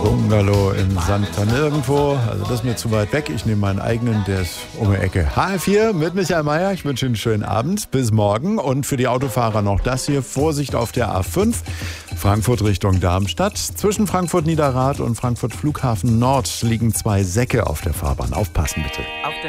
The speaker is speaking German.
Bungalow in Santa Nirgendwo. Also das ist mir zu weit weg. Ich nehme meinen eigenen, der ist um die Ecke. HR4 mit Michael Mayer. Ich wünsche Ihnen einen schönen Abend. Bis morgen. Und für die Autofahrer noch das hier. Vorsicht auf der A5. Frankfurt Richtung Darmstadt. Zwischen Frankfurt Niederrad und Frankfurt Flughafen Nord liegen 2 Säcke auf der Fahrbahn. Aufpassen bitte.